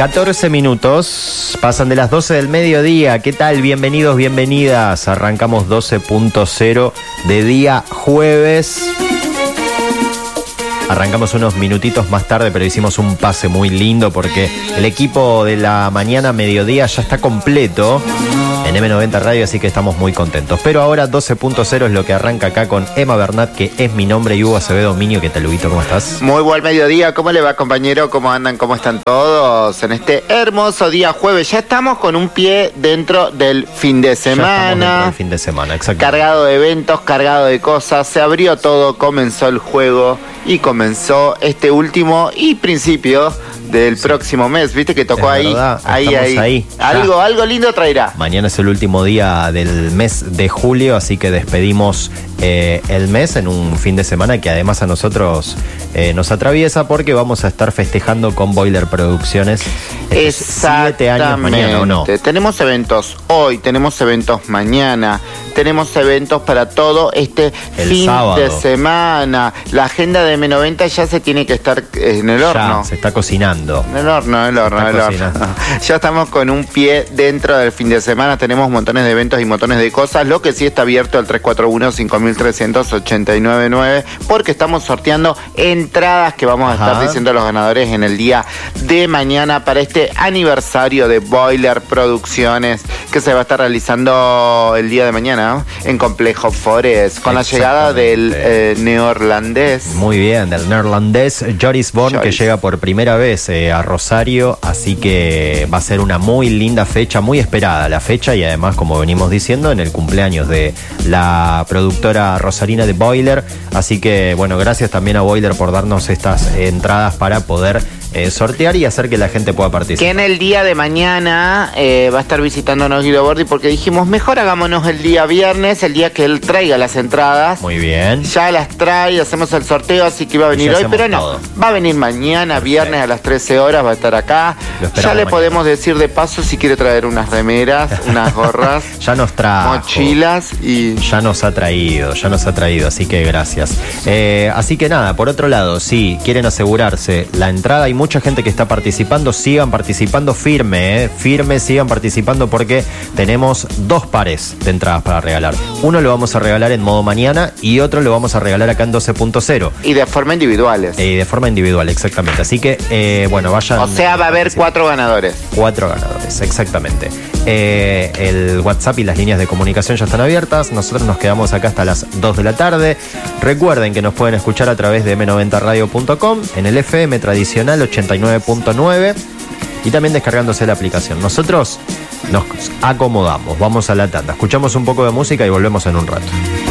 14 minutos, pasan de las 12 del mediodía. ¿Qué tal? Bienvenidos, bienvenidas. Arrancamos 12.0 de día jueves. Arrancamos unos minutitos más tarde, pero hicimos un pase muy lindo porque el equipo de la mañana mediodía ya está completo en M90 Radio, así que estamos muy contentos. Pero ahora 12.0 es lo que arranca acá con Emma Bernat, que es mi nombre, y Hugo Acevedo Minio. ¿Qué tal, Huguito? ¿Cómo estás? Muy buen mediodía. ¿Cómo le va, compañero? ¿Cómo andan? ¿Cómo están todos? En este hermoso día jueves. Ya estamos con un pie dentro del fin de semana. Ya estamos dentro del fin de semana, exacto. Cargado de eventos, cargado de cosas. Se abrió todo, comenzó el juego y comenzó este último y principio del próximo mes. ¿Viste que tocó ahí? Ahí. Algo lindo traerá. Mañana es el último día del mes de julio, así que despedimos el mes en un fin de semana que además a nosotros nos atraviesa porque vamos a estar festejando con Boiler Producciones 7 años mañana, ¿o no? Tenemos eventos hoy, tenemos eventos mañana, tenemos eventos para todo este fin de semana. La agenda de M90 ya se tiene que estar en el horno. Ya, se está cocinando. En el horno. Ya estamos con un pie dentro del fin de semana. Tenemos montones de eventos y montones de cosas. Lo que sí está abierto el 341-5389, porque estamos sorteando entradas que vamos a estar diciendo a los ganadores en el día de mañana para este aniversario de Boiler Producciones que se va a estar realizando el día de mañana, ¿no? En Complejo Forest, con la llegada del neerlandés. Muy bien, del neerlandés Joris Born, que llega por primera vez a Rosario, así que va a ser una muy linda fecha, muy esperada la fecha, y además, como venimos diciendo, en el cumpleaños de la productora rosarina de Boiler, así que bueno, gracias también a Boiler por darnos estas entradas para poder sortear y hacer que la gente pueda participar. Que en el día de mañana va a estar visitándonos Guido Bordi, porque dijimos, mejor hagámonos el día viernes, el día que él traiga las entradas. Muy bien. Ya las trae, hacemos el sorteo, así que iba a venir hoy, pero no, todo. Va a venir mañana, viernes a las 13 horas, va a estar acá. Ya le podemos decir de paso si quiere traer unas remeras, unas gorras. Ya nos trajo. Mochilas y... Ya nos ha traído, así que gracias. Así que nada, por otro lado, si quieren asegurarse la entrada, hay mucha gente que está participando, sigan participando firme, sigan participando porque tenemos 2 pares de entradas para regalar. Uno lo vamos a regalar en modo mañana y otro lo vamos a regalar acá en 12.0 Y de forma individuales. Y de forma individual, exactamente. Así que, bueno, vayan. O sea, va a haber 4 ganadores. 4 ganadores, exactamente. El WhatsApp y las líneas de comunicación ya están abiertas. Nosotros nos quedamos acá hasta las 2 de la tarde. Recuerden que nos pueden escuchar a través de m90radio.com, en el FM tradicional 89.9 y también descargándose la aplicación. Nosotros nos acomodamos, vamos a la tanda, escuchamos un poco de música y volvemos en un rato.